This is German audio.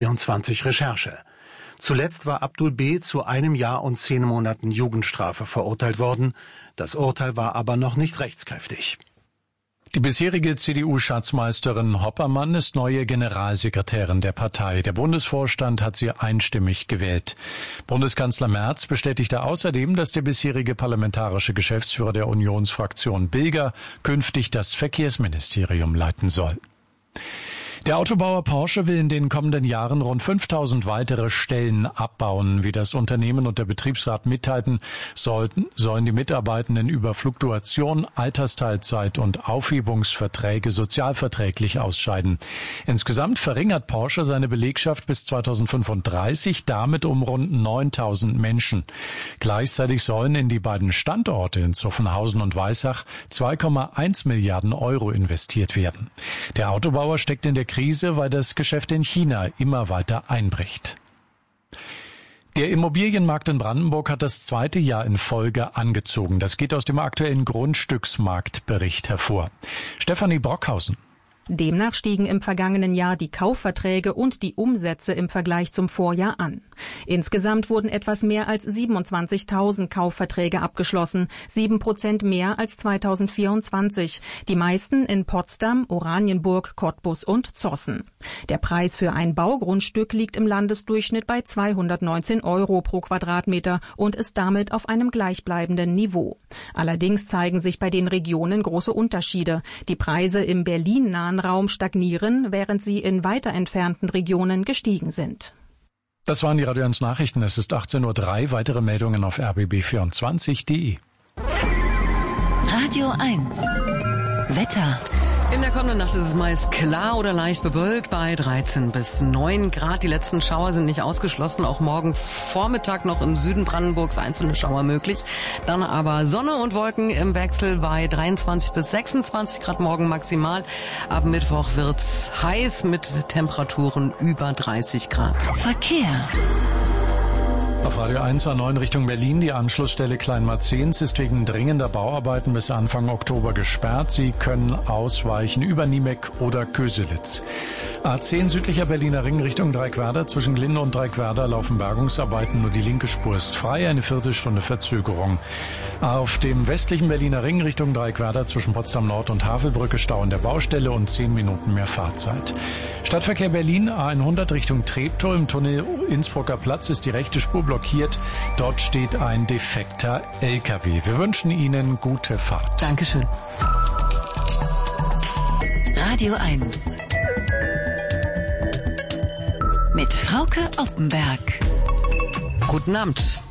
24 Recherche. Zuletzt war Abdul B. zu 1 Jahr und 10 Monaten Jugendstrafe verurteilt worden. Das Urteil war aber noch nicht rechtskräftig. Die bisherige CDU-Schatzmeisterin Hoppermann ist neue Generalsekretärin der Partei. Der Bundesvorstand hat sie einstimmig gewählt. Bundeskanzler Merz bestätigte außerdem, dass der bisherige parlamentarische Geschäftsführer der Unionsfraktion Bilger künftig das Verkehrsministerium leiten soll. Der Autobauer Porsche will in den kommenden Jahren rund 5000 weitere Stellen abbauen. Wie das Unternehmen und der Betriebsrat mitteilten, sollen die Mitarbeitenden über Fluktuation, Altersteilzeit und Aufhebungsverträge sozialverträglich ausscheiden. Insgesamt verringert Porsche seine Belegschaft bis 2035 damit um rund 9000 Menschen. Gleichzeitig sollen in die beiden Standorte in Zuffenhausen und Weissach 2,1 Milliarden Euro investiert werden. Der Autobauer steckt in der Krise, weil das Geschäft in China immer weiter einbricht. Der Immobilienmarkt in Brandenburg hat das 2. Jahr in Folge angezogen. Das geht aus dem aktuellen Grundstücksmarktbericht hervor. Stefanie Brockhausen. Demnach stiegen im vergangenen Jahr die Kaufverträge und die Umsätze im Vergleich zum Vorjahr an. Insgesamt wurden etwas mehr als 27.000 Kaufverträge abgeschlossen, 7% mehr als 2024. Die meisten in Potsdam, Oranienburg, Cottbus und Zossen. Der Preis für ein Baugrundstück liegt im Landesdurchschnitt bei 219 Euro pro Quadratmeter und ist damit auf einem gleichbleibenden Niveau. Allerdings zeigen sich bei den Regionen große Unterschiede. Die Preise im Berlin-nahen Raum stagnieren, während sie in weiter entfernten Regionen gestiegen sind. Das waren die Radio 1 Nachrichten. Es ist 18:03 Uhr. Weitere Meldungen auf rbb24.de. Radio 1 Wetter. In der kommenden Nacht ist es meist klar oder leicht bewölkt bei 13 bis 9 Grad. Die letzten Schauer sind nicht ausgeschlossen. Auch morgen Vormittag noch im Süden Brandenburgs einzelne Schauer möglich. Dann aber Sonne und Wolken im Wechsel bei 23 bis 26 Grad morgen maximal. Ab Mittwoch wird's heiß mit Temperaturen über 30 Grad. Verkehr. Auf Radio 1 A9 Richtung Berlin. Die Anschlussstelle Kleinmarzens ist wegen dringender Bauarbeiten bis Anfang Oktober gesperrt. Sie können ausweichen über Niemeck oder Köselitz. A10 südlicher Berliner Ring Richtung Dreiquerda. Zwischen Glinn und Dreiquerda laufen Bergungsarbeiten. Nur die linke Spur ist frei. Eine Viertelstunde Verzögerung. Auf dem westlichen Berliner Ring Richtung Dreiquerda zwischen Potsdam Nord und Havelbrücke Stau an der Baustelle und 10 Minuten mehr Fahrzeit. Stadtverkehr Berlin A100 Richtung Treptow. Im Tunnel Innsbrucker Platz ist die rechte Spur blockiert. Dort steht ein defekter LKW. Wir wünschen Ihnen gute Fahrt. Dankeschön. Radio 1 mit Frauke Oppenberg. Guten Abend.